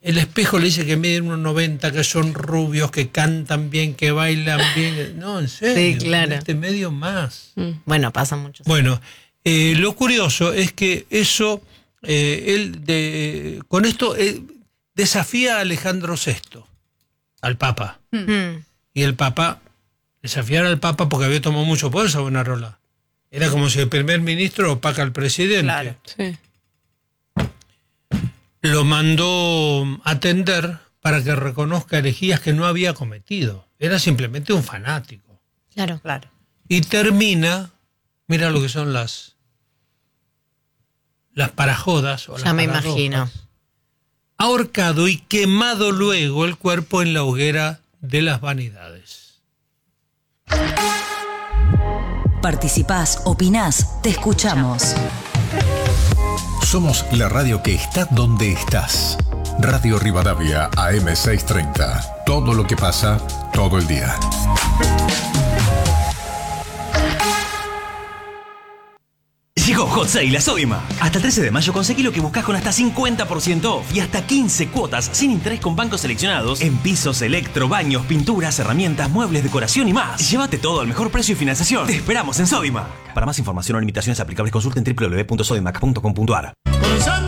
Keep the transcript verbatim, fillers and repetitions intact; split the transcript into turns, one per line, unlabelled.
el espejo le dice que miden unos noventa, que son rubios, que cantan bien, que bailan bien. No, en serio.
Sí, claro.
En este medio más.
Mm. Bueno, pasa mucho.
Bueno, eh, lo curioso es que eso, eh, él de, con esto eh, desafía a Alejandro sexto, al Papa.
Mm.
Y el Papa, desafiar al Papa porque había tomado mucho poder Savonarola. Era como si el primer ministro opaca al presidente.
Claro. Sí.
Lo mandó a atender para que reconozca herejías que no había cometido. Era simplemente un fanático.
Claro, claro.
Y termina, mira lo que son las las parajodas. O
Ya
las
me
paradojas.
imagino.
Ahorcado y quemado luego el cuerpo en la hoguera de las vanidades.
Participás, opinás, te escuchamos.
Somos la radio que está donde estás. Radio Rivadavia A M seiscientos treinta. Todo lo que pasa, todo el día.
Llegó Hot Sale a Sodimac. Hasta el trece de mayo conseguí lo que buscas con hasta cincuenta por ciento off y hasta quince cuotas sin interés con bancos seleccionados en pisos, electro, baños, pinturas, herramientas, muebles, decoración y más. Llévate todo al mejor precio y financiación. Te esperamos en Sodimac. Para más información o limitaciones aplicables consulten doble u doble u doble u punto sodimac punto com punto a r.